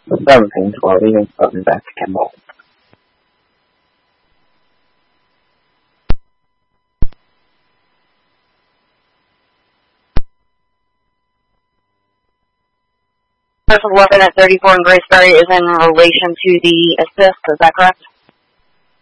17, 12, even starting back to Kimball. Person weapon at 34 in Graceberry is in relation to the assist, is that correct?